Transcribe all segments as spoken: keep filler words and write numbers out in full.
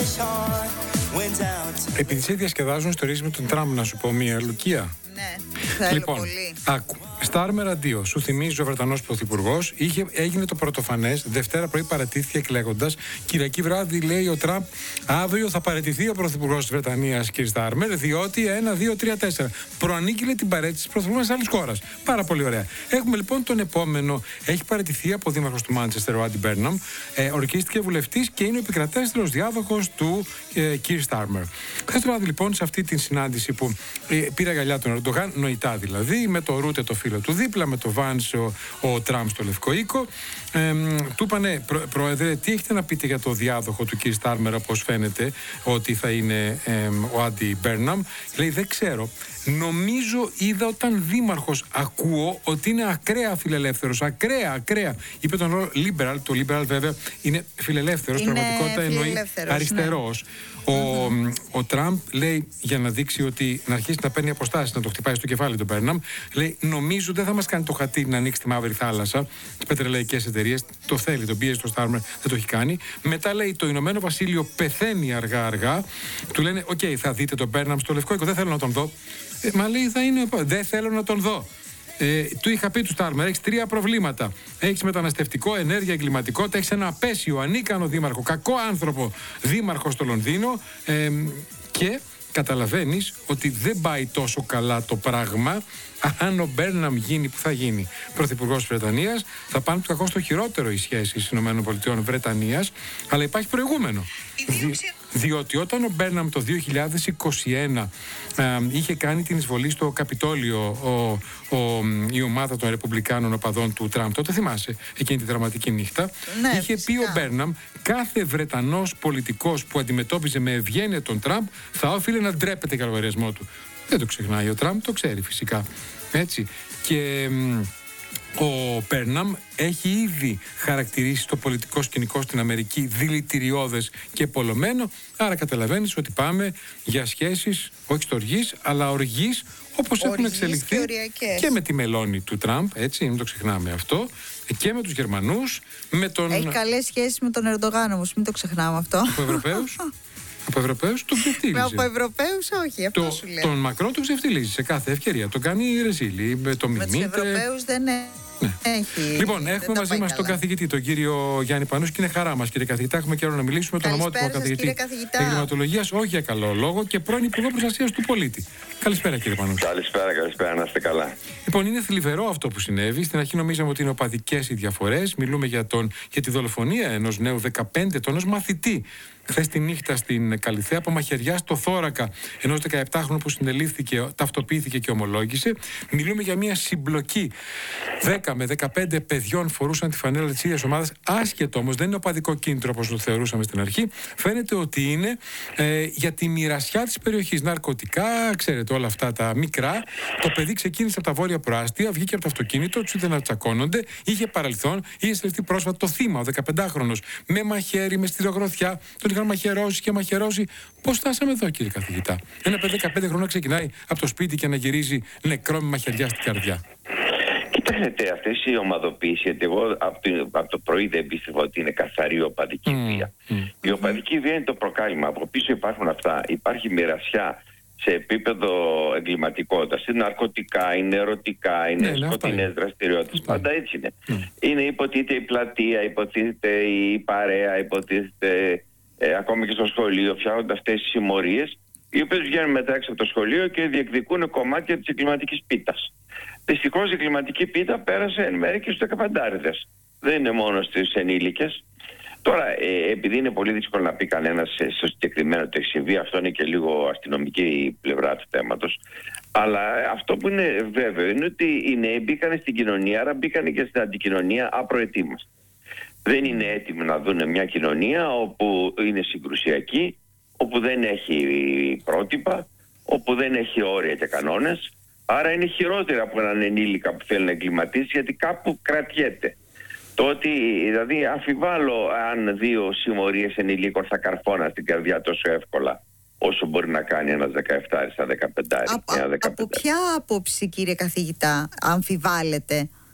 Επειδή σε διασκεδάζουν ιστορίες με τον Τραμπ, να σου πω μία, Λουκία. Ναι, θέλω λοιπόν, πολύ. Άκου. Στάρμερ αντίο. Σου θυμίζει ο Βρετανός Πρωθυπουργός. Έγινε το πρωτοφανές. Δευτέρα πρωί παρατήθηκε εκλέγοντας. Κυριακή βράδυ λέει ο Τραμπ, αύριο θα παραιτηθεί ο Πρωθυπουργός της Βρετανίας, κύριε Στάρμερ, διότι ένα, δύο, τρία, τέσσερα. Προανήγγειλε την παραίτηση της Πρωθυπουργού άλλης χώρας. Πάρα πολύ ωραία. Έχουμε λοιπόν τον επόμενο. Έχει παραιτηθεί από δήμαρχος του Μάντσεστερ, ο Άντι Μπέρναμ. Ε, ορκίστηκε βουλευτής και είναι ο επικρατέστερος διάδοχος του ε, κύριε Στάρμερ. Χθες το βράδυ λοιπόν σε αυτή την συνάντηση που ε, πήρε αγκαλιά τον Ερντογάν, νοητά δηλαδή, με το Ρούτε το φίλο του δίπλα, με το Βάνς ο, ο Τραμπ στο Λευκό Οίκο. Ε, του είπανε, προ, Πρόεδρε, τι έχετε να πείτε για το διάδοχο του κ. Στάρμερ, όπως φαίνεται ότι θα είναι ε, ο Άντι Μπέρναμ. Λέει, δεν ξέρω. Νομίζω είδα όταν δήμαρχος ακούω ότι είναι ακραία φιλελεύθερος. Ακραία, ακραία. Είπε τον όρο liberal. Το liberal βέβαια είναι φιλελεύθερος. Είναι πραγματικότητα εννοεί αριστερός. Ναι. Ο, mm-hmm. ο Τραμπ λέει, για να δείξει ότι να αρχίσει να παίρνει αποστάσεις, να το χτυπάει στο κεφάλι τον Μπέρναμ, λέει, νομίζω δεν θα μας κάνει το χατήρι να ανοίξει τη μαύρη θάλασσα, τις πετρελαϊκές εταιρείες. Το θέλει, τον πίεζε το Στάρμερ, δεν το έχει κάνει. Μετά λέει, το Ηνωμένο Βασίλειο πεθαίνει αργά-αργά. Του λένε, οκ, okay, θα δείτε τον Μπέρναμ στο Λευκό Οίκο, δεν θέλω να τον δω. Ε, μα λέει, θα είναι, δεν θέλω να τον δω. Ε, του είχα πει του Στάρμερ, έχεις τρία προβλήματα. Έχεις μεταναστευτικό, ενέργεια, εγκληματικότητα, έχεις ένα απέσιο, ανίκανο δήμαρχο, κακό άνθρωπο δήμαρχο στο Λονδίνο ε, και καταλαβαίνεις ότι δεν πάει τόσο καλά το πράγμα. Αν ο Μπέρναμ γίνει, που θα γίνει πρωθυπουργός της Βρετανίας, θα πάνε το κακό στο χειρότερο οι σχέσεις ΗΠΑ Βρετανίας, αλλά υπάρχει προηγούμενο. Δι, διότι όταν ο Μπέρναμ το δύο χιλιάδες είκοσι ένα ε, είχε κάνει την εισβολή στο Καπιτόλιο ο, ο, η ομάδα των Ρεπουμπλικάνων οπαδών του Τραμπ, τότε θυμάσαι εκείνη τη δραματική νύχτα, ναι, είχε φυσικά πει ο Μπέρναμ, κάθε Βρετανός πολιτικός που αντιμετώπιζε με ευγένεια τον Τραμπ θα όφιλε να ντρέπεται για λογαριασμό του. Δεν το ξεχνάει ο Τραμπ, το ξέρει φυσικά. Έτσι. Και μ, ο Μπέρναμ έχει ήδη χαρακτηρίσει το πολιτικό σκηνικό στην Αμερική δηλητηριώδες και πολλωμένο. Άρα καταλαβαίνεις ότι πάμε για σχέσεις όχι στοργής, αλλά οργής, όπως έχουν εξελιχθεί και, και με τη Μελώνη του Τραμπ, έτσι, μην το ξεχνάμε αυτό, και με τους Γερμανούς, με τον... Έχει καλές σχέσεις με τον Ερντογάν όμως, μην το ξεχνάμε αυτό. Από Ευρωπαίους. Από Ευρωπαίους τον ξεφτύλιζε. Από Ευρωπαίους όχι, αυτό το, σου λέω. Τον Μακρόν τον ξεφτύλιζε σε κάθε ευκαιρία. Το κάνει ρεζίλι, το μιμείται. Με τους Ευρωπαίους δεν είναι. Ναι. Έχει, λοιπόν, έχουμε μαζί μας τον καθηγητή, τον κύριο Γιάννη Πανούση, και είναι χαρά μας, κύριε καθηγητά. Έχουμε καιρό να μιλήσουμε. Τον ομότιμο καθηγητή εγκληματολογίας, όχι για καλό λόγο, και πρώην Υπουργό Προστασίας του Πολίτη. Καλησπέρα, κύριε Πανούση. Καλησπέρα, καλησπέρα, να είστε καλά. Λοιπόν, είναι θλιβερό αυτό που συνέβη. Στην αρχή νομίζαμε ότι είναι οπαδικές οι διαφορές. Μιλούμε για, τον, για τη δολοφονία ενός νέου δεκαπέντε ετών μαθητή χθες τη νύχτα στην Καλιθέα, από μαχαιριά στο θώρακα ενός δεκαεπτάχρονου που συνελήφθηκε, ταυτοποιήθηκε και ομολόγησε. Μιλούμε για μια συμπλοκή. δέκα με δεκαπέντε παιδιών φορούσαν τη φανέλα της ίδιας ομάδας, άσχετο όμως, δεν είναι οπαδικό κίνητρο όπως το θεωρούσαμε στην αρχή. Φαίνεται ότι είναι ε, για τη μοιρασιά της περιοχής. Ναρκωτικά, ξέρετε, όλα αυτά τα μικρά. Το παιδί ξεκίνησε από τα βόρεια προάστια, βγήκε από το αυτοκίνητο, του είδε να τσακώνονται, είχε παρελθόν, είχε συλληφθεί πρόσφατα το θύμα, ο δεκαπεντάχρονος, με μαχαίρι, με στυλογροθιά. Τον είχαν μαχαιρώσει και μαχαιρώσει. Πώς φτάσαμε εδώ, κύριε καθηγητά? Ένα παιδί δεκαπέντε χρόνια ξεκινάει από το σπίτι και να γυρίζει νεκρό με μαχαιριά στην καρδιά. Κοιτάξτε, αυτή η ομαδοποίηση, γιατί εγώ από το, από το πρωί δεν πίστευα ότι είναι καθαρή οπαδική mm, βία. Mm, η οπαδική mm. βία είναι το προκάλημα. Από πίσω υπάρχουν αυτά. Υπάρχει μοιρασιά σε επίπεδο εγκληματικότητας. Είναι ναρκωτικά, είναι ερωτικά, είναι ναι, σκοτεινές δραστηριότητες. Πάντα έτσι είναι. Mm. Είναι υποτίθεται η πλατεία, υποτίθεται η παρέα, υποτίθεται ε, ακόμη και στο σχολείο. Φτιάχνονται αυτές τις συμμορίες, οι οποίες βγαίνουν μετά έξω από το σχολείο και διεκδικούν κομμάτια της εγκληματικής πίτας. Δυστυχώς η εγκληματική πίτα πέρασε εν μέρει και στους δεκαπεντάριδες. Δεν είναι μόνο στους ενήλικες. Τώρα, ε, επειδή είναι πολύ δύσκολο να πει κανένας στο συγκεκριμένο ότι έχει συμβεί, αυτό είναι και λίγο αστυνομική πλευρά του θέματος. Αλλά αυτό που είναι βέβαιο είναι ότι οι νέοι μπήκαν στην κοινωνία, άρα μπήκαν και στην αντικοινωνία απροετοίμαστοι. Δεν είναι έτοιμοι να δουν μια κοινωνία όπου είναι συγκρουσιακή, όπου δεν έχει πρότυπα, όπου δεν έχει όρια και κανόνες. Άρα είναι χειρότερα από έναν ενήλικα που θέλει να εγκληματίσει, γιατί κάπου κρατιέται. Το ότι, δηλαδή, αμφιβάλλω αν δύο συμμορίες ενηλίκων θα καρφώναν στην καρδιά τόσο εύκολα όσο μπορεί να κάνει ένας δεκαεφτάρης, ένα δεκαπεντάρης. Από, από ποια άποψη, κύριε καθηγητά, αμφιβάλλετε?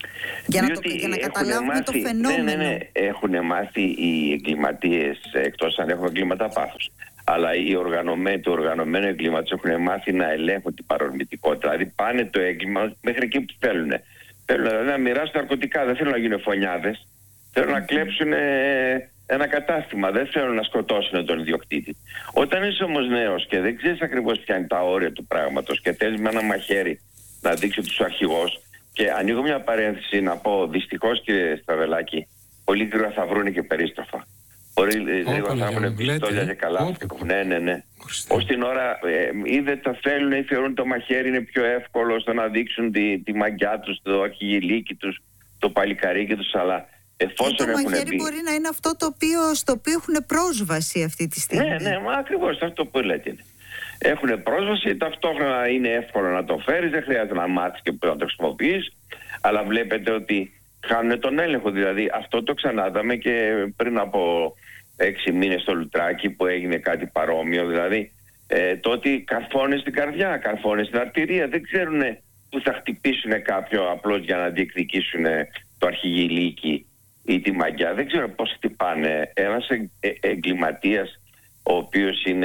Για να, το, για να καταλάβουμε μάθει, το φαινόμενο. Ναι, ναι, ναι. Έχουν μάθει οι εγκληματίες, εκτός αν έχουν εγκλήματα πάθους, αλλά οι οργανωμένοι, το οργανωμένο εγκλήματος έχουν μάθει να ελέγχουν την παρορμητικότητα. Δηλαδή πάνε το έγκλημα μέχρι εκεί που θέλουν. Θέλουν δηλαδή να μοιράσουν ναρκωτικά, δεν θέλουν να γίνουν φωνιάδες. Θέλουν mm. να κλέψουν ένα κατάστημα, δεν θέλουν να σκοτώσουν τον ιδιοκτήτη. Όταν είσαι όμως νέος και δεν ξέρεις ακριβώς ποια είναι τα όρια του πράγματος και θέλεις με ένα μαχαίρι να δείξει ότι είσαι αρχηγός. Και ανοίγω μια παρένθεση να πω, δυστυχώς κύριε Στραβελάκη, πολύ γρήγορα θα βρούνε και περίστροφα. Πολύ γρήγορα θα έχουν πιστόλια και καλά. Ναι, ναι, ναι. Ως την ώρα, ε, ή δεν τα θέλουν ή θεωρούν το μαχαίρι είναι πιο εύκολο στο να δείξουν τη, τη μαγιά τους, το αρχηγηλίκι τους, το παλικαρίκι τους, αλλά εφόσον το έχουν μαχαίρι μπει... μπορεί να είναι αυτό το οποίο, στο οποίο έχουν πρόσβαση αυτή τη στιγμή. Ναι, ναι, μα ακριβώς αυτό που λέτε είναι. Έχουν πρόσβαση, ταυτόχρονα είναι εύκολο να το φέρεις, δεν χρειάζεται να μάθεις και να το χρησιμοποιείς, αλλά βλέπετε ότι χάνουν τον έλεγχο. Δηλαδή αυτό το ξανάδαμε και πριν από έξι μήνες στο Λουτράκι που έγινε κάτι παρόμοιο, δηλαδή ε, το ότι καρφώνες στην καρδιά, καρφώνες στην αρτηρία, δεν ξέρουν που θα χτυπήσουν κάποιο απλώς για να διεκδικήσουν το αρχηγηλίκι ή τη μαγιά, δεν ξέρω πώς χτυπάνε. Ένας ε, ε, εγκληματίας ο οποίος είναι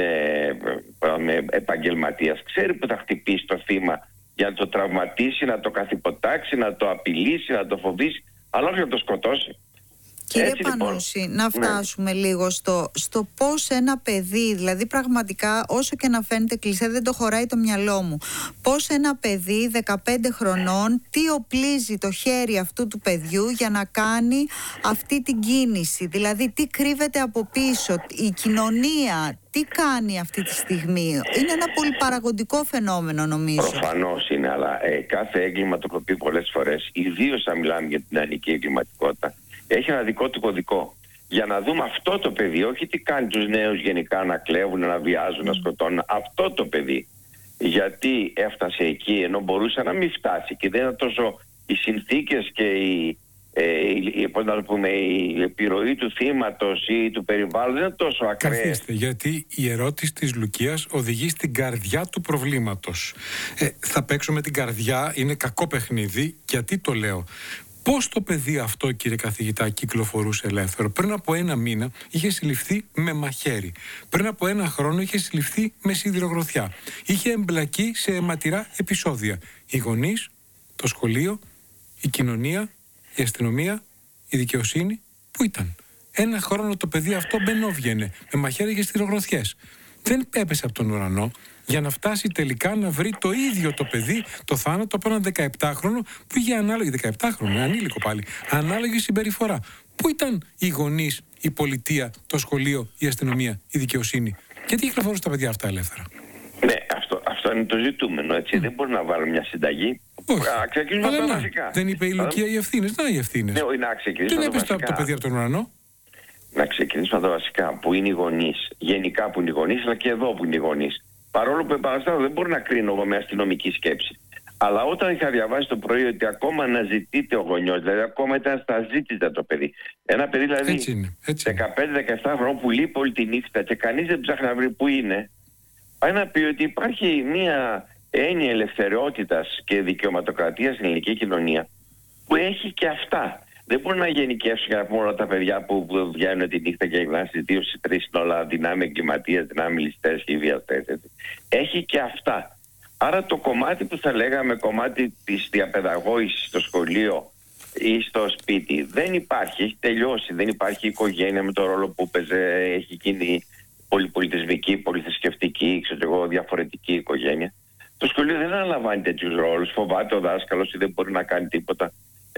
ε, επαγγελματίας, ξέρει που θα χτυπήσει το θύμα για να το τραυματίσει, να το καθυποτάξει, να το απειλήσει, να το φοβήσει, αλλά όχι να το σκοτώσει. Κύριε Πανούση, λοιπόν, να φτάσουμε ναι. λίγο στο, στο πώς ένα παιδί, δηλαδή πραγματικά όσο και να φαίνεται κλεισέ, δεν το χωράει το μυαλό μου, πώς ένα παιδί δεκαπέντε χρονών, τι οπλίζει το χέρι αυτού του παιδιού για να κάνει αυτή την κίνηση, δηλαδή τι κρύβεται από πίσω, η κοινωνία, τι κάνει αυτή τη στιγμή. Είναι ένα πολυπαραγωγικό φαινόμενο νομίζω. Προφανώς είναι, αλλά ε, κάθε έγκλημα, το έχω πει πολλές φορές, ιδίως αν μιλάμε για την νεανική εγκληματικότητα, έχει ένα δικό του κωδικό. Για να δούμε αυτό το παιδί, όχι τι κάνει τους νέους γενικά να κλέβουν, να βιάζουν, να σκοτώνουν. Αυτό το παιδί. Γιατί έφτασε εκεί ενώ μπορούσε να μην φτάσει και δεν είναι τόσο οι συνθήκες και η, ε, η, πώς να το πούμε, η επιρροή του θύματος ή του περιβάλλοντος δεν είναι τόσο ακραίες. Καθίστε, γιατί η ερώτηση της Λουκίας οδηγεί στην καρδιά του προβλήματος. Ε, θα παίξω με την καρδιά, είναι κακό παιχνίδι. Γιατί το λέω? Πώς το παιδί αυτό, κύριε καθηγητά, κυκλοφορούσε ελεύθερο? Πριν από ένα μήνα είχε συλληφθεί με μαχαίρι. Πριν από ένα χρόνο είχε συλληφθεί με σιδηρογροθιά. Είχε εμπλακεί σε αιματηρά επεισόδια. Οι γονείς, το σχολείο, η κοινωνία, η αστυνομία, η δικαιοσύνη. Πού ήταν? Ένα χρόνο το παιδί αυτό μπαινόβγαινε με μαχαίρι και σιδηρογροθιές. Δεν έπεσε από τον ουρανό για να φτάσει τελικά να βρει το ίδιο το παιδί το θάνατο από έναν δεκαεπτάχρονο που είχε ανάλογη, δεκαεπτάχρονο, ανήλικο πάλι, ανάλογη συμπεριφορά. Πού ήταν οι γονείς, η πολιτεία, το σχολείο, η αστυνομία, η δικαιοσύνη? Γιατί κυκλοφορούν τα παιδιά αυτά ελεύθερα? Ναι, αυτό, αυτό είναι το ζητούμενο, έτσι. Mm. Δεν μπορεί να βάλουν μια συνταγή. Όχι. Α, ξεκινήσουμε από τα βασικά. Δεν είπε η Λουκία οι ευθύνες. Να οι ευθύνες. Ναι, να ξεκινήσουμε. Δεν έπεσε το παιδί από τον ουρανό. Να ξεκινήσουμε από τα βασικά. Που είναι οι γονείς. Γενικά που είναι οι γονείς, αλλά και εδώ που είναι οι γονείς. Παρόλο που επαναστάτω δεν μπορώ να κρίνω εγώ με αστυνομική σκέψη. Αλλά όταν είχα διαβάσει το πρωί ότι ακόμα αναζητείται ο γονιός, δηλαδή ακόμα ήταν στα ζήτητα το παιδί. Ένα παιδί δηλαδή έτσι είναι, έτσι δεκαπέντε δεκαεπτά χρονών που λείπει όλη τη νύχτα και κανείς δεν ψάχνει να βρει πού είναι, πάει να πει ότι υπάρχει μια έννοια ελευθερότητας και δικαιωματοκρατίας στην ελληνική κοινωνία που έχει και αυτά. Δεν μπορεί να γενικεύσει για να πούμε όλα τα παιδιά που βγαίνουν τη νύχτα και γυρνάνε στις δύο στις τρεις είναι όλα δυνάμει εγκληματίες, δυνάμει ληστές και βιαστές. Έχει και αυτά. Άρα το κομμάτι που θα λέγαμε κομμάτι της διαπαιδαγώγησης στο σχολείο ή στο σπίτι δεν υπάρχει, έχει τελειώσει. Δεν υπάρχει οικογένεια με το ρόλο που παίζει, έχει γίνει πολυπολιτισμική, πολυθρησκευτική, ξέρω εγώ, διαφορετική οικογένεια. Το σχολείο δεν αναλαμβάνει τέτοιους ρόλους. Φοβάται ο δάσκαλος ή δεν μπορεί να κάνει τίποτα.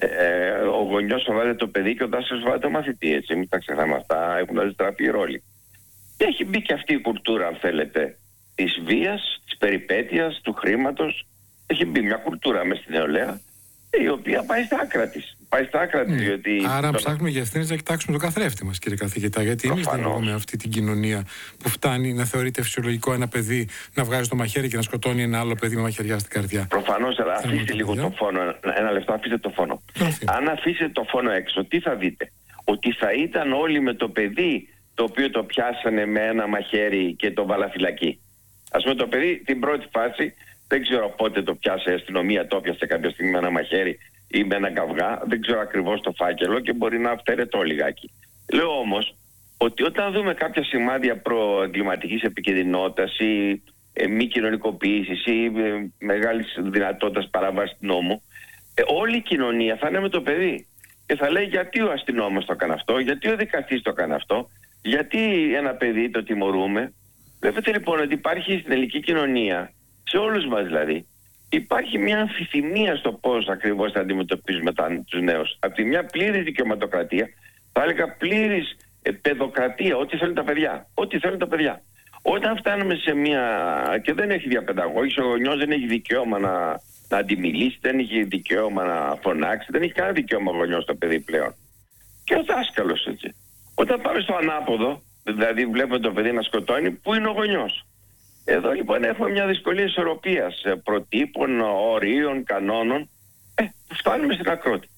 Ε, ο γονιός φοβάται το παιδί και ο δάσκαλος φοβάται το μαθητή. Έτσι, μην τα ξεχνάμε αυτά, έχουν αντιστραφεί οι ρόλοι. Και έχει μπει και αυτή η κουλτούρα, αν θέλετε, της βίας, της περιπέτειας, του χρήματος. Έχει μπει μια κουλτούρα μες στην νεολαία, η οποία πάει στα άκρα της. Πάει στα άκρα της, mm. διότι... Άρα το... ψάχνουμε για ευθύνες να κοιτάξουμε το καθρέφτη μας, κύριε καθηγητά. Γιατί εμείς δεν έχουμε αυτή την κοινωνία που φτάνει να θεωρείται φυσιολογικό ένα παιδί να βγάζει το μαχαίρι και να σκοτώνει ένα άλλο παιδί με μαχαιριά στην καρδιά. Προφανώς, αλλά αφήστε λίγο το φόνο. Ένα λεπτό, αφήστε το φόνο. Προφή. Αν αφήσετε το φόνο έξω, τι θα δείτε? Ότι θα ήταν όλοι με το παιδί το οποίο το πιάσανε με ένα μαχαίρι και το βάλαφυλακή. Ας πούμε, το παιδί την πρώτη φάση, δεν ξέρω πότε το πιάσε η αστυνομία, το πιάσε κάποια στιγμή με ένα μαχαίρι ή με ένα καυγά, δεν ξέρω ακριβώς το φάκελο και μπορεί να αυτερετώ λιγάκι. Λέω όμως ότι όταν δούμε κάποια σημάδια προεγκληματικής επικινδυνότητας ή ε, μη κοινωνικοποίησης ή ε, μεγάλης δυνατότητας παράβασης του νόμου, ε, όλη η κοινωνία θα είναι με το παιδί και θα λέει γιατί ο αστυνόμος το έκανε αυτό, γιατί ο δικαστής το έκανε αυτό, γιατί ένα παιδί το τιμωρούμε. Βλέπετε λοιπόν ότι υπάρχει στην ελληνική κοινωνία, σε όλους μας δηλαδή, υπάρχει μια αμφιθυμία στο πώς ακριβώς θα αντιμετωπίζουμε τους νέους. Από τη μια πλήρης δικαιωματοκρατία, θα έλεγα πλήρης ε, παιδοκρατία, ό,τι θέλουν τα παιδιά. Ό,τι θέλουν τα παιδιά. Όταν φτάνουμε σε μια. Και δεν έχει διαπαιδαγώγηση, ο γονιός δεν έχει δικαίωμα να, να αντιμιλήσει, δεν έχει δικαίωμα να φωνάξει, δεν έχει κανένα δικαίωμα ο γονιός στο παιδί πλέον. Και ο δάσκαλος έτσι. Όταν πάμε στο ανάποδο, δηλαδή βλέπουμε το παιδί να σκοτώνει, πού είναι ο γονιός? Εδώ λοιπόν έχουμε μια δυσκολία ισορροπίας προτύπων, ορίων, κανόνων. Ε, φτάνουμε στην ακρότητα.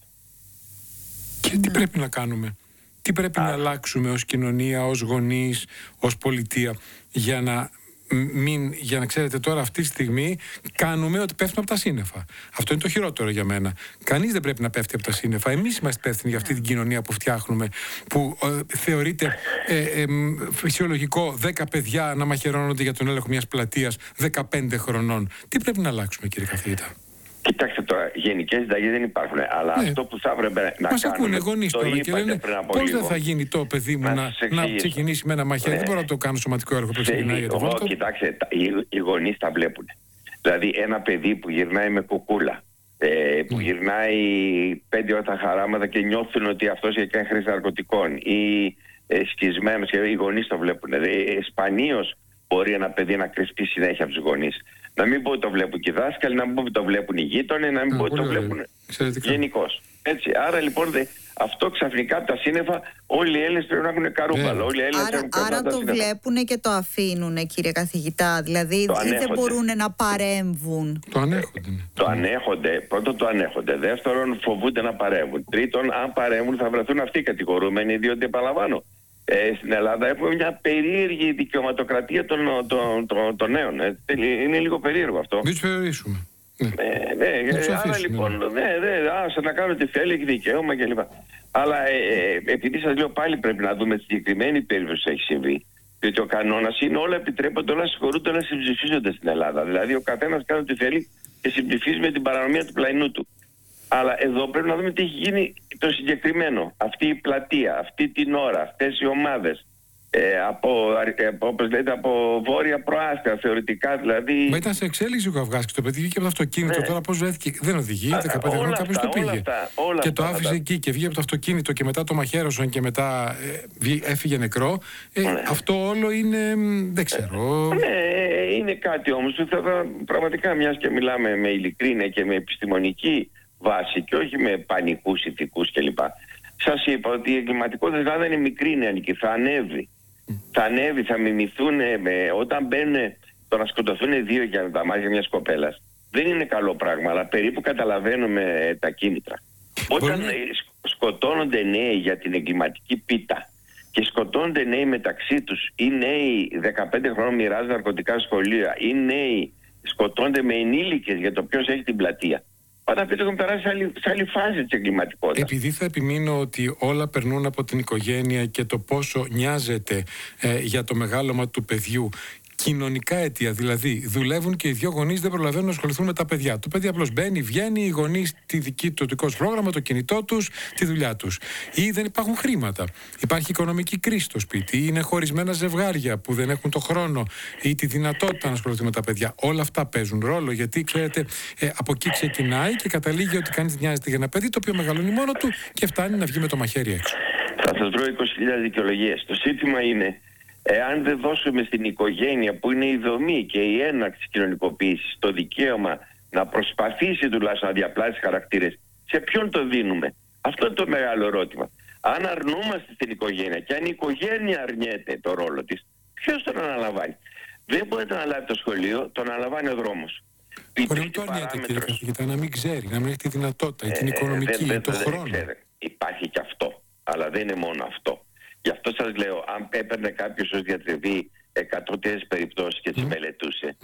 Και τι πρέπει να κάνουμε? Τι πρέπει Α. να αλλάξουμε ως κοινωνία, ως γονείς, ως πολιτεία, για να μην, για να ξέρετε τώρα αυτή τη στιγμή κάνουμε ότι πέφτουμε από τα σύννεφα. Αυτό είναι το χειρότερο για μένα. Κανείς δεν πρέπει να πέφτει από τα σύννεφα. Εμείς είμαστε υπεύθυνοι για αυτή την κοινωνία που φτιάχνουμε, που ε, θεωρείται ε, ε, φυσιολογικό δέκα παιδιά να μαχαιρώνονται για τον έλεγχο μιας πλατείας δεκαπέντε χρονών. Τι πρέπει να αλλάξουμε, κύριε καθηγητά? Κοιτάξτε τώρα, γενικές συνταγές δεν υπάρχουν, αλλά ναι. αυτό που θα έπρεπε να Μας κάνουμε... ακούνε γονείς τώρα και λένε πώς δεν θα γίνει το παιδί μου να, να, να ξεκινήσει με ένα μαχαίρι, ναι. δεν μπορώ να το κάνω σωματικό έργο που ξεκινάει για το βόλτο. Κοιτάξτε, οι, οι γονείς τα βλέπουν. Δηλαδή ένα παιδί που γυρνάει με κουκούλα, ε, που mm. γυρνάει πέντε ώρα τα χαράματα και νιώθουν ότι αυτός έχει κάνει χρήση ναρκωτικών ή ε, σκισμένος, και οι γονείς το βλέπουν. Ε, σπανίως μπορεί ένα παιδί να κρυφτεί συνέχεια από τους γονείς. Να μην πω ότι το βλέπουν και οι δάσκαλοι, να μην πω ότι το βλέπουν οι γείτονες, να μην πω ότι το βλέπουν γενικώς. Έτσι, άρα λοιπόν δε, αυτό ξαφνικά από τα σύννεφα όλοι οι Έλληνες πρέπει να έχουν καρούμπαλο. Yeah. Άρα, άρα το βλέπουν και το αφήνουν, κύριε καθηγητά. Δηλαδή δεν μπορούν να παρέμβουν. Το ανέχονται. Το ανέχονται. Πρώτον το ανέχονται. Δεύτερον φοβούνται να παρέμβουν. Τρίτον, αν παρέμβουν θα βρεθούν αυτοί οι κατηγορούμενοι, διότι επαναλαμβάνω. Ε, στην Ελλάδα έχουμε μια περίεργη δικαιωματοκρατία των, των, των, των νέων. Ε, είναι λίγο περίεργο αυτό. Μην τους περιορίσουμε. Ναι, ναι, ναι, άρα αφήσουμε, λοιπόν, ναι, ναι, άσε να κάνω τι θέλει, έχει δικαίωμα κλπ. Αλλά ε, ε, επειδή σας λέω πάλι πρέπει να δούμε τη συγκεκριμένη περίπτωση που έχει συμβεί. Διότι ο κανόνας είναι όλα επιτρέπονται, όλα συγχωρούνται, όλα συμψηφίζονται στην Ελλάδα. Δηλαδή ο καθένας κάνει ό,τι θέλει και συμψηφίζει με την παρανομία του πλαϊνού του. Αλλά εδώ πρέπει να δούμε τι έχει γίνει το συγκεκριμένο. Αυτή η πλατεία, αυτή την ώρα, αυτές οι ομάδες. Ε, από, ε, όπως λέτε, από βόρεια προάστια, θεωρητικά δηλαδή. Μα ήταν σε εξέλιξη ο καυγάς και το παιδί βγήκε από το αυτοκίνητο. Ναι. Τώρα πώς βρέθηκε? Δεν οδηγεί. δεκαπέντε χρόνια κάποιος το πήγε. Αυτά, όλα και αυτά, το άφησε αυτά. εκεί και βγήκε από το αυτοκίνητο και μετά το μαχαίρωσαν και μετά ε, έφυγε νεκρό. Ε, ναι. Αυτό όλο είναι. Δεν ξέρω. Ναι, είναι κάτι όμως που θα, πραγματικά, μιας και μιλάμε με ειλικρίνεια και με επιστημονική βάση και όχι με πανικούς ηθικούς κλπ. Σας είπα ότι η εγκληματικότητα δεν είναι μικρή νεανική, θα ανέβει. Mm. Θα ανέβει, θα μιμηθούν, με, όταν μπαίνουν το να σκοτωθούν δύο για τα μάτια μιας κοπέλας. Δεν είναι καλό πράγμα, αλλά περίπου καταλαβαίνουμε τα κίνητρα. Όταν Μπορεί... σκοτώνονται νέοι για την εγκληματική πίτα και σκοτώνονται νέοι μεταξύ τους, ή νέοι δεκαπέντε χρόνων μοιράζουν ναρκωτικά σχολεία, ή νέοι σκοτώνονται με ενήλικες για το ποιος έχει την πλατεία. Πάντα πείτε έχουν περάσει σε άλλη, σε άλλη φάση της εγκληματικότητας. Επειδή θα επιμείνω ότι όλα περνούν από την οικογένεια και το πόσο νοιάζεται ε, για το μεγάλωμα του παιδιού, κοινωνικά αίτια, δηλαδή δουλεύουν και οι δύο γονείς δεν προλαβαίνουν να ασχοληθούν με τα παιδιά. Το παιδί απλώς μπαίνει, βγαίνει, οι γονείς τη δική του δικό τους πρόγραμμα, το κινητό τους, τη δουλειά τους. Ή δεν υπάρχουν χρήματα. Υπάρχει οικονομική κρίση στο σπίτι, ή είναι χωρισμένα ζευγάρια που δεν έχουν το χρόνο ή τη δυνατότητα να ασχοληθούν με τα παιδιά. Όλα αυτά παίζουν ρόλο, γιατί ξέρετε, ε, από εκεί ξεκινάει και καταλήγει ότι κανείς νοιάζεται για ένα παιδί το οποίο μεγαλώνει μόνο του και φτάνει να βγει με το μαχαίρι έξω. Θα σας βρω είκοσι χιλιάδες δικαιολογίες. Το σύστημα είναι. Εάν δεν δώσουμε στην οικογένεια, που είναι η δομή και η έναρξη της κοινωνικοποίησης, το δικαίωμα να προσπαθήσει τουλάχιστον να διαπλάσει χαρακτήρες, σε ποιον το δίνουμε? Αυτό είναι το μεγάλο ερώτημα. Αν αρνούμαστε στην οικογένεια και αν η οικογένεια αρνιέται το ρόλο της, ποιος τον αναλαμβάνει? Δεν μπορεί να αναλάβει το σχολείο, τον αναλαμβάνει ο δρόμος. Μπορεί να το αρνιέται, κύριε καθηγητά, να μην ξέρει, να μην έχει τη δυνατότητα, ή την οικονομική, ή τον χρόνο. Υπάρχει και αυτό, αλλά δεν είναι μόνο αυτό. Γι' αυτό σας λέω, αν έπαιρνε κάποιος ως διατριβή εκατό τέτοιες περιπτώσεις και τις mm. μελετούσε, mm. δεν θα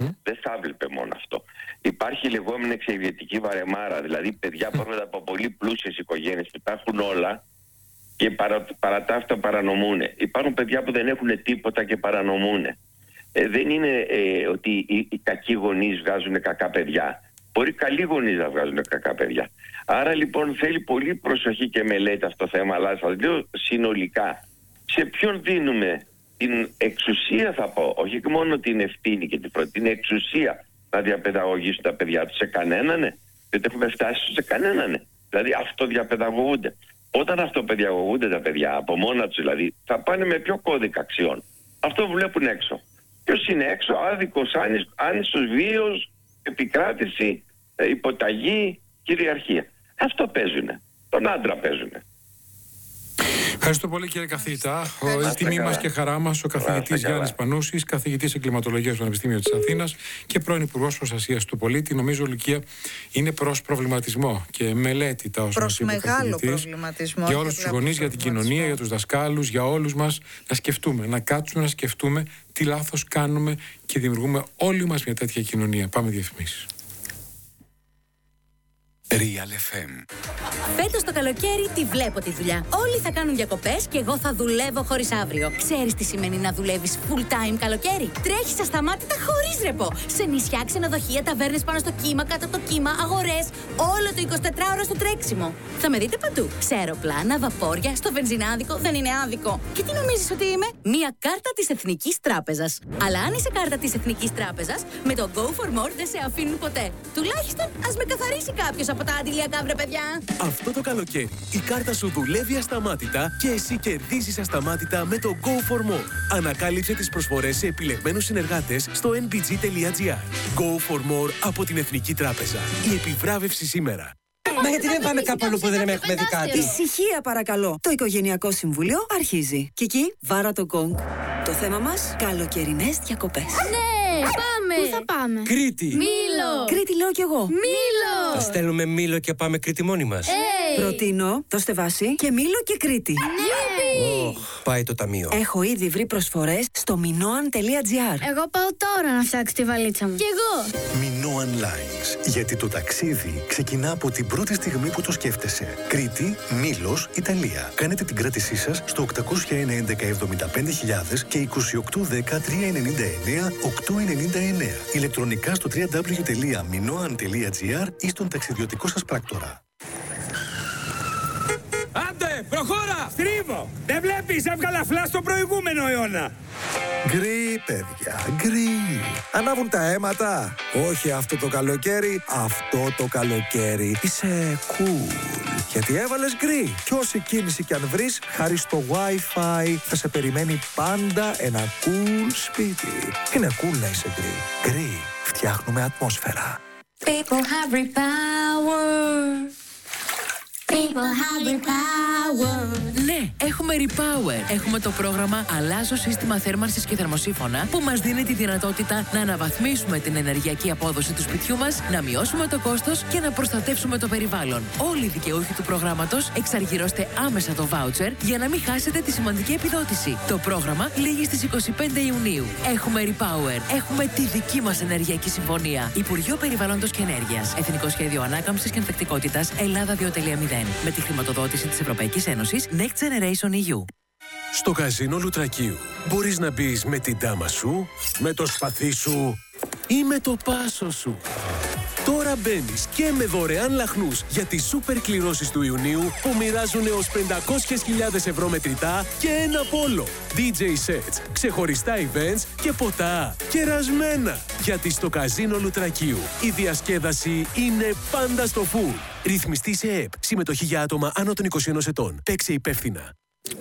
θα βλέπε μόνο αυτό. Υπάρχει η λεγόμενη εξαιρετική βαρεμάρα, δηλαδή παιδιά που έρχονται από πολύ πλούσιες οικογένειες που τα έχουν όλα και παρά, παρά τα αυτά παρανομούν. Υπάρχουν παιδιά που δεν έχουν τίποτα και παρανομούν. Ε, δεν είναι ε, ότι οι, οι κακοί γονείς βγάζουν κακά παιδιά. Μπορεί καλοί γονείς να βγάζουν κακά παιδιά. Άρα λοιπόν θέλει πολύ προσοχή και μελέτη αυτό το θέμα, αλλά σας λέω συνολικά σε ποιον δίνουμε την εξουσία, θα πω, όχι μόνο την ευθύνη και την πρώτη, την εξουσία να διαπαιδαγωγήσουν τα παιδιά τους, σε κανέναν, ναι. Δεν έχουμε φτάσει σε κανέναν, ναι. Δηλαδή αυτό διαπαιδαγωγούνται. Όταν αυτοπαιδαγωγούνται τα παιδιά από μόνα τους, δηλαδή, θα πάνε με ποιο κώδικα αξιών. Αυτό βλέπουν έξω. Ποιος είναι έξω? Άδικος, άνισος βίος, επικράτηση, υποταγή, κυριαρχία. Αυτό παίζουνε. Τον άντρα παίζουνε. Ευχαριστώ πολύ, κύριε καθηγητά. Η τιμή μας και χαρά μας ο καθηγητής Γιάννης Πανούσης, καθηγητής εγκληματολογίας στο Πανεπιστήμιο της Αθήνας και πρώην Υπουργός Προστασίας του Πολίτη. Νομίζω, Λουκία, είναι προς προβληματισμό και μελέτη τα όσα μας είπε ο καθηγητής. Για όλους τους γονείς, για την κοινωνία, για τους δασκάλους, για όλους μας, να σκεφτούμε, να κάτσουμε να σκεφτούμε τι λάθος κάνουμε και δημιουργούμε όλοι μας μια τέτοια κοινωνία. Πάμε διαφημίσεις. Real εφ εμ. Φέτος το καλοκαίρι τη βλέπω τη δουλειά. Όλοι θα κάνουν διακοπές και εγώ θα δουλεύω χωρίς αύριο. Ξέρεις τι σημαίνει να δουλεύεις full time καλοκαίρι? Τρέχεις ασταμάτητα χωρίς ρεπό. Σε νησιά, ξενοδοχεία, ταβέρνες πάνω στο κύμα, κάτω από το κύμα, αγορές. Όλο το εικοσιτετράωρο στο τρέξιμο. Θα με δείτε παντού. Σε αεροπλάνα, βαπόρια, στο βενζινάδικο. Δεν είναι άδικο. Και τι νομίζεις ότι είμαι? Μία κάρτα της Εθνικής Τράπεζας. Αλλά αν είσαι κάρτα της Εθνικής Τράπεζας, με το Go for More δεν σε αφήνουν ποτέ. Τουλάχιστον ας με καθαρίσει κάποιος από τα αντιλιακά, βρε παιδιά. Αυτό το καλοκαίρι η κάρτα σου δουλεύει ασταμάτητα και εσύ κερδίζεις ασταμάτητα με το Go for More. Ανακάλυψε τις προσφορές σε επιλεγμένους συνεργάτες στο εν μπι τζι τελεία τζι άρ. Go for More από την Εθνική Τράπεζα. Η επιβράβευση σήμερα. Μα γιατί δεν πάμε κάπου αλλού που δεν έχουμε δει κάτι? Ησυχία παρακαλώ. Το Οικογενειακό Συμβούλιο αρχίζει. Κική, βάρα το γκονγκ. Το θέμα μας, καλοκαιρινές διακοπές. Ναι, πάμε! Πού θα πάμε? Κρήτη! Μήλο! Κρήτη λέω κι εγώ. Μήλο! Θα στέλνουμε Μήλο και πάμε Κρήτη μόνοι μας. Hey. Προτείνω, δώστε βάση και Μήλο και Κρήτη. Ναι! Oh, πάει το ταμείο. Έχω ήδη βρει προσφορές στο μινόαν τελεία τζι άρ. Εγώ πάω τώρα να φτιάξω τη βαλίτσα μου. Κι εγώ! Minoan Lines. Γιατί το ταξίδι ξεκινά από την πρώτη στιγμή που το σκέφτεσαι. Κρήτη, Μήλος, Ιταλία. Κάνετε την κράτησή σας στο οκτακόσια ένα έντεκα εβδομήντα πέντε χιλιάδες και είκοσι οκτώ δέκα τριακόσια ενενήντα εννέα οκτακόσια ενενήντα εννέα. Ηλεκτρονικά στο double-u double-u double-u τελεία minoan τελεία τζι άρ ή στον ταξιδιωτικό σας πράκτορα. Άντε, προχώρα! Στρίβω! Δεν βλέπεις, έβγαλα φλά στο προηγούμενο αιώνα. Γκρι, παιδιά, γκρι. Ανάβουν τα αίματα. Όχι αυτό το καλοκαίρι, αυτό το καλοκαίρι. Είσαι cool. Γιατί έβαλες γκρι. Κι όση κίνηση κι αν βρεις, χάρη στο Wi-Fi, θα σε περιμένει πάντα ένα cool σπίτι. Είναι cool να είσαι γκρι. Γκρι. Φτιάχνουμε ατμόσφαιρα. People have repower. People have repower. Ναι, έχουμε Repower. Έχουμε το πρόγραμμα Αλλάζω σύστημα θέρμανσης και θερμοσύφωνα που μας δίνει τη δυνατότητα να αναβαθμίσουμε την ενεργειακή απόδοση του σπιτιού μας, να μειώσουμε το κόστος και να προστατεύσουμε το περιβάλλον. Όλοι οι δικαιούχοι του προγράμματος εξαργυρώστε άμεσα το voucher για να μην χάσετε τη σημαντική επιδότηση. Το πρόγραμμα λήγει στις είκοσι πέντε Ιουνίου. Έχουμε Repower. Έχουμε τη δική μας ενεργειακή συμφωνία. Υπουργείο Περιβάλλοντος και Ενέργειας. Εθνικό Σχέδιο Ανάκαμψης και Ανθεκτικότητας Ελλάδα δύο κόμμα μηδέν. Με τη χρηματοδότηση της Ευρωπαϊκής Ένωσης Next Generation ι γιου. Στο καζίνο Λουτρακίου μπορείς να μπεις με την τάμα σου, με το σπαθί σου ή με το πάσο σου. Τώρα μπαίνεις και με δωρεάν λαχνούς για τις σούπερ κληρώσεις του Ιουνίου που μοιράζουν έως πεντακόσιες χιλιάδες ευρώ μετρητά και ένα πόλο. ντι τζέι sets, ξεχωριστά events και ποτά κερασμένα. Γιατί στο καζίνο Λουτρακίου η διασκέδαση είναι πάντα στο φουλ. Ρυθμιστή σε ΕΕΠ. Συμμετοχή για άτομα άνω των είκοσι ενός ετών. Παίξε υπεύθυνα.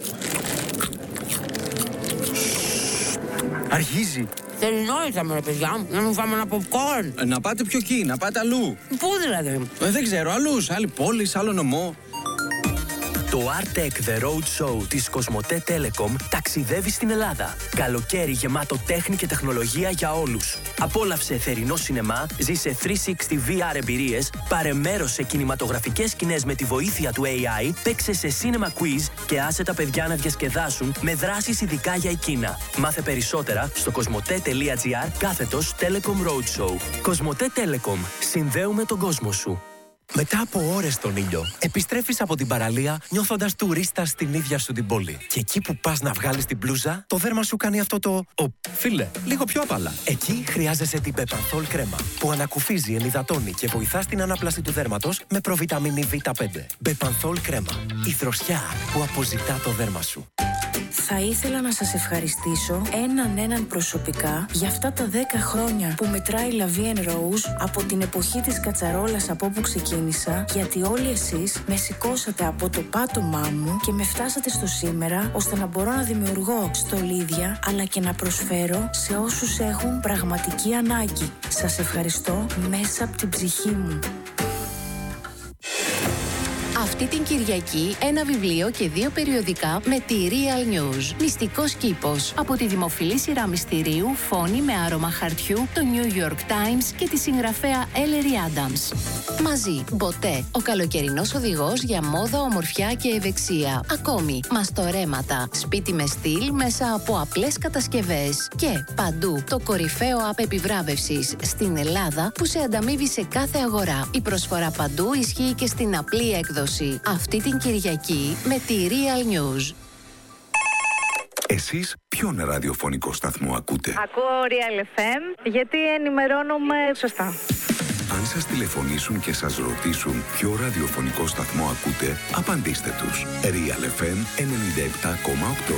Αρχίζει. Τελεινόησα με ρε παιδιά, να μην φάμε ένα popcorn. Ε, να πάτε πιο εκεί, να πάτε αλλού. Πού δηλαδή? Ε, δεν ξέρω, αλλού. Άλλη πόλη, άλλο νομό. Το Artec The Road Show της Κοσμοτέ Telecom ταξιδεύει στην Ελλάδα. Καλοκαίρι γεμάτο τέχνη και τεχνολογία για όλους. Απόλαυσε θερινό σινεμά, ζήσε τριακόσια εξήντα βι αρ εμπειρίες, πάρε μέρος σε κινηματογραφικές σκηνές με τη βοήθεια του έι άι, παίξε σε cinema quiz και άσε τα παιδιά να διασκεδάσουν με δράσεις ειδικά για εκείνα. Μάθε περισσότερα στο κοσμοτέ.gr κάθετος Telecom Roadshow. Κοσμοτέ Telecom. Συνδέουμε τον κόσμο σου. Μετά από ώρες στον ήλιο, επιστρέφεις από την παραλία νιώθοντας τουρίστας στην ίδια σου την πόλη. Και εκεί που πας να βγάλεις την μπλούζα, το δέρμα σου κάνει αυτό το «Ω, φίλε, λίγο πιο απαλά». Εκεί χρειάζεσαι την Bepanthol κρέμα, που ανακουφίζει, ενυδατώνει και βοηθά στην ανάπλαση του δέρματος με προβιταμίνη βι πέντε. Bepanthol κρέμα, η δροσιά που αποζητά το δέρμα σου. Θα ήθελα να σας ευχαριστήσω έναν έναν προσωπικά για αυτά τα δέκα χρόνια που μετράει La Vie en Rose από την εποχή της κατσαρόλας από όπου ξεκίνησα, γιατί όλοι εσείς με σηκώσατε από το πάτωμά μου και με φτάσατε στο σήμερα, ώστε να μπορώ να δημιουργώ στολίδια αλλά και να προσφέρω σε όσους έχουν πραγματική ανάγκη. Σας ευχαριστώ μέσα από την ψυχή μου. Αυτή την Κυριακή ένα βιβλίο και δύο περιοδικά με τη Real News. Μυστικός κήπος. Από τη δημοφιλή σειρά μυστηρίου Φόνη με άρωμα χαρτιού, το New York Times και τη συγγραφέα Ellery Adams. Μαζί, Μποτέ, ο καλοκαιρινός οδηγός για μόδα, ομορφιά και ευεξία. Ακόμη, μαστορέματα, σπίτι με στυλ μέσα από απλές κατασκευές. Και παντού, το κορυφαίο app επιβράβευσης στην Ελλάδα που σε ανταμείβει σε κάθε αγορά. Η προσφορά παντού ισχύει και στην απλή έκδοση. Αυτή την Κυριακή με τη Real News. Εσείς ποιον ραδιοφωνικό σταθμό ακούτε? Ακούω Real εφ εμ γιατί ενημερώνομαι σωστά. Αν σας τηλεφωνήσουν και σας ρωτήσουν ποιο ραδιοφωνικό σταθμό ακούτε, απαντήστε τους. Real εφ εμ ενενήντα επτά κόμμα οκτώ.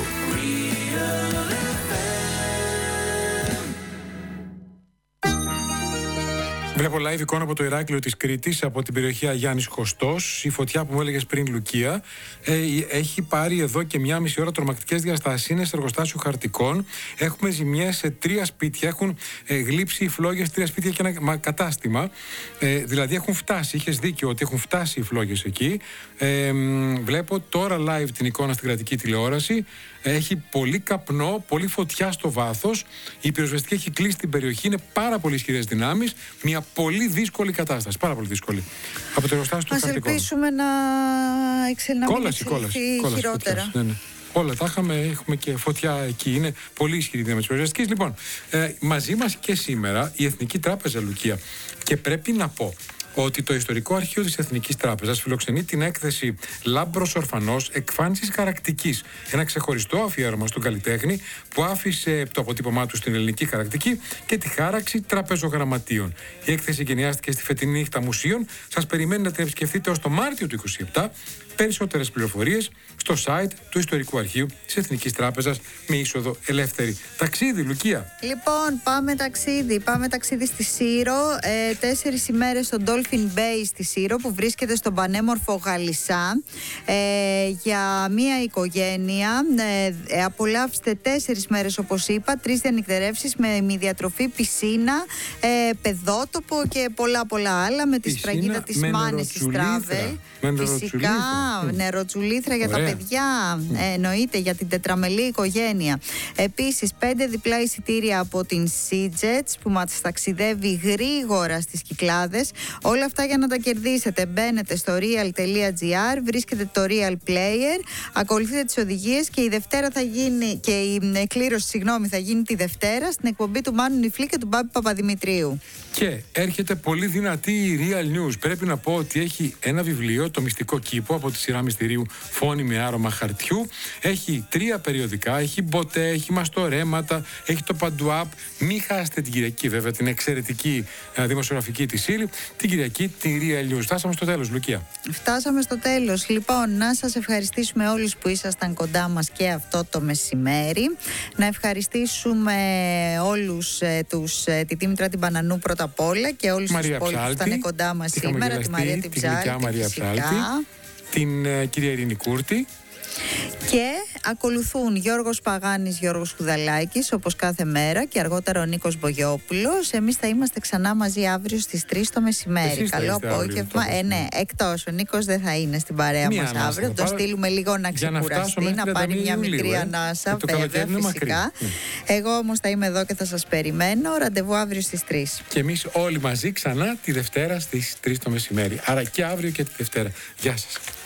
Βλέπω live εικόνα από το Ηράκλειο της Κρήτης, από την περιοχή Αγιάννης Χωστός. Η φωτιά που μου έλεγες πριν, Λουκία, ε, έχει πάρει εδώ και μία μισή ώρα τρομακτικές διαστάσεις. Είναι σε εργοστάσιο χαρτικών. Έχουμε ζημιές σε τρία σπίτια. Έχουν ε, γλύψει οι φλόγες τρία σπίτια και ένα κατάστημα. Ε, δηλαδή έχουν φτάσει. Είχες δίκιο ότι έχουν φτάσει οι φλόγες εκεί. Ε, βλέπω τώρα live την εικόνα στην κρατική τηλεόραση. Έχει πολύ καπνό, πολύ φωτιά στο βάθος. Η πυροσβεστική έχει κλείσει την περιοχή. Είναι πάρα πολύ ισχυρές δυνάμεις. Μια πολύ δύσκολη κατάσταση. Πάρα πολύ δύσκολη. Από το εργοστάσιο του χαρτικών. Ας ελπίσουμε να εξελναμίσει χειρότερα. Ναι, ναι. Όλα τα είχαμε, έχουμε και φωτιά εκεί. Είναι πολύ ισχυρή δύναμη της πυροσβεστικής. Λοιπόν, ε, μαζί μας και σήμερα η Εθνική Τράπεζα, Λουκία. Και πρέπει να πω ότι το Ιστορικό Αρχείο της Εθνικής Τράπεζας φιλοξενεί την έκθεση Λάμπρος Ορφανός Εκφάνσης Χαρακτικής. Ένα ξεχωριστό αφιέρωμα στον καλλιτέχνη που άφησε το αποτύπωμά του στην ελληνική χαρακτική και τη χάραξη τραπεζογραμματίων. Η έκθεση εγκαινιάστηκε στη φετινή νύχτα μουσείων. Σας περιμένει να την επισκεφτείτε ως το Μάρτιο του είκοσι επτά. Περισσότερες πληροφορίες στο site του Ιστορικού Αρχείου της Εθνικής Τράπεζας με είσοδο ελεύθερη. Ταξίδι, Λουκία. Λοιπόν, πάμε ταξίδι. Πάμε ταξίδι στη Σύρο. Ε, τέσσερις ημέρες στο Dolphin Bay στη Σύρο που βρίσκεται στον πανέμορφο Γαλισσά. Ε, για μία οικογένεια. Ε, απολαύστε τέσσερις μέρες όπως είπα. Τρεις διανυκτερεύσεις με ημιδιατροφή, πισίνα, ε, παιδότοπο και πολλά πολλά άλλα με τη σφραγίδα της Μάνης της Travel. Φυσικά, νεροτσουλήθρα για Ωραία. τα παιδιά, ε, εννοείται για την τετραμελή οικογένεια. Επίσης, πέντε διπλά εισιτήρια από την Seajets που μας ταξιδεύει γρήγορα στις Κυκλάδες. Όλα αυτά για να τα κερδίσετε. Μπαίνετε στο real.gr, βρίσκετε το Real Player, ακολουθείτε τις οδηγίες και η Δευτέρα θα γίνει, και η κλήρωση, συγγνώμη, θα γίνει τη Δευτέρα στην εκπομπή του Μάνου Νιφλή και του Μπάμπη Παπαδημητρίου. Και έρχεται πολύ δυνατή η Real News. Πρέπει να πω ότι έχει ένα βιβλίο, το Μυστικό Κήπο, από τη σειρά μυστηρίου Φόνη με άρωμα χαρτιού. Έχει τρία περιοδικά, έχει μποτέ, έχει μαστορέματα, έχει το Παντουάπ. Μην χάσετε την Κυριακή, βέβαια, την εξαιρετική ε, δημοσιογραφική της ύλη. Την Κυριακή, την Real News. Φτάσαμε στο τέλος, Λουκία. Φτάσαμε στο τέλος. Λοιπόν, να σας ευχαριστήσουμε όλους που ήσασταν κοντά μας και αυτό το μεσημέρι. Να ευχαριστήσουμε όλους ε, τους, ε, τη Δήμητρα την Πανανού πρώτα απ' όλα και όλους τους υπόλοιπους που ήταν κοντά μας σήμερα. Τη Μαρία την Ψάλτη. Μαρία Ψάλτη. την ε, κυρία Ειρήνη Κούρτη. Και ακολουθούν Γιώργος Παγάνης, Γιώργος Χουδαλάκης, όπως κάθε μέρα, και αργότερα ο Νίκος Μπογιόπουλος. Εμείς θα είμαστε ξανά μαζί αύριο στις τρεις το μεσημέρι. Εσείς Καλό απόγευμα. Ε, ναι, εκτός. Ο Νίκος δεν θα είναι στην παρέα Μία μας ανάσα, αύριο. Το πάρω... στείλουμε λίγο να ξεκουραστεί, να, να πάρει μια Ιουλίου, μικρή ε. ανάσα. Βέβαια, φυσικά. Mm. Εγώ όμως θα είμαι εδώ και θα σας περιμένω. Ραντεβού αύριο στις τρεις. Και εμείς όλοι μαζί ξανά τη Δευτέρα στις τρεις το μεσημέρι. Άρα και αύριο και τη Δευτέρα. Γεια σας.